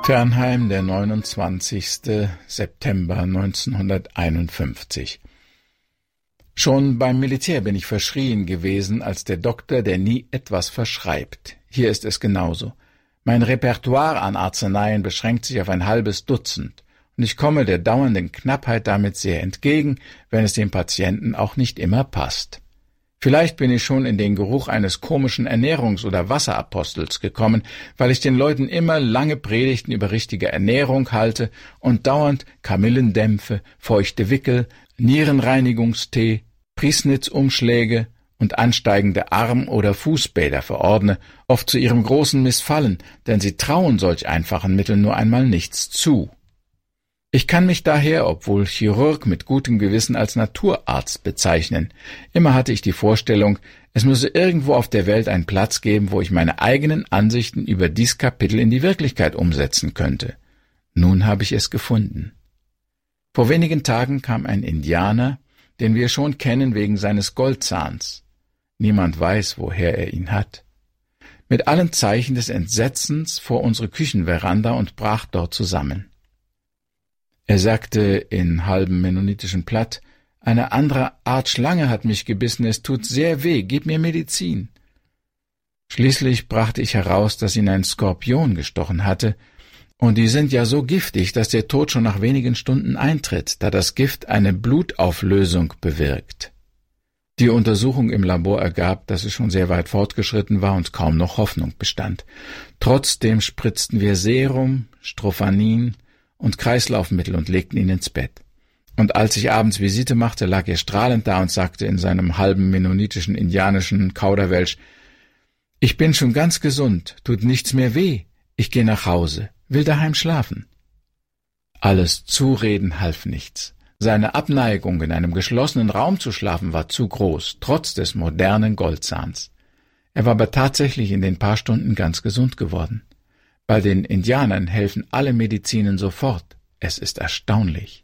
Fernheim, der 29. September 1951. Schon beim Militär bin ich verschrien gewesen als der Doktor, der nie etwas verschreibt. Hier ist es genauso. Mein Repertoire an Arzneien beschränkt sich auf ein halbes Dutzend, und ich komme der dauernden Knappheit damit sehr entgegen, wenn es dem Patienten auch nicht immer passt. Vielleicht bin ich schon in den Geruch eines komischen Ernährungs- oder Wasserapostels gekommen, weil ich den Leuten immer lange Predigten über richtige Ernährung halte und dauernd Kamillendämpfe, feuchte Wickel, Nierenreinigungstee, Priesnitzumschläge und ansteigende Arm- oder Fußbäder verordne, oft zu ihrem großen Missfallen, denn sie trauen solch einfachen Mitteln nur einmal nichts zu. Ich kann mich daher, obwohl Chirurg, mit gutem Gewissen als Naturarzt bezeichnen. Immer hatte ich die Vorstellung, es müsse irgendwo auf der Welt einen Platz geben, wo ich meine eigenen Ansichten über dies Kapitel in die Wirklichkeit umsetzen könnte. Nun habe ich es gefunden. Vor wenigen Tagen kam ein Indianer, den wir schon kennen wegen seines Goldzahns. Niemand weiß, woher er ihn hat. Mit allen Zeichen des Entsetzens vor unsere Küchenveranda und brach dort zusammen. Er sagte in halbem mennonitischen Platt, »Eine andere Art Schlange hat mich gebissen, es tut sehr weh, gib mir Medizin.« Schließlich brachte ich heraus, dass ihn ein Skorpion gestochen hatte, und die sind ja so giftig, dass der Tod schon nach wenigen Stunden eintritt, da das Gift eine Blutauflösung bewirkt. Die Untersuchung im Labor ergab, dass es schon sehr weit fortgeschritten war und kaum noch Hoffnung bestand. Trotzdem spritzten wir Serum, Strophanin und Kreislaufmittel und legten ihn ins Bett. Und als ich abends Visite machte, lag er strahlend da und sagte in seinem halben mennonitischen, indianischen Kauderwelsch, »Ich bin schon ganz gesund, tut nichts mehr weh, ich gehe nach Hause, will daheim schlafen.« Alles Zureden half nichts. Seine Abneigung, in einem geschlossenen Raum zu schlafen, war zu groß, trotz des modernen Goldzahns. Er war aber tatsächlich in den paar Stunden ganz gesund geworden. Bei den Indianern helfen alle Medizinen sofort. Es ist erstaunlich.